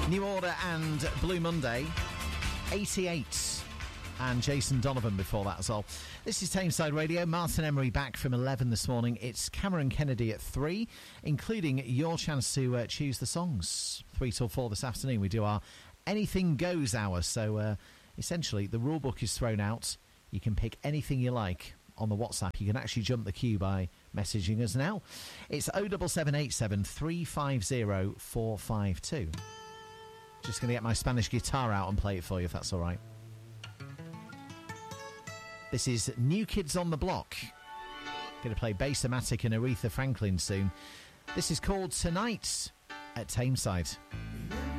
New Order and Blue Monday, 88, and Jason Donovan before that as well. This is Tameside Radio. Martin Emery back from 11 this morning. It's Cameron Kennedy at 3, including your chance to choose the songs. 3 till 4 this afternoon, we do our Anything Goes hour. So essentially, the rule book is thrown out. You can pick anything you like on the WhatsApp. You can actually jump the queue by messaging us now. It's 07787 350 452. Just going to get my Spanish guitar out and play it for you, if that's all right. This is New Kids on the Block. Going to play Bass-O-Matic and Aretha Franklin soon. This is called Tonight at Tameside.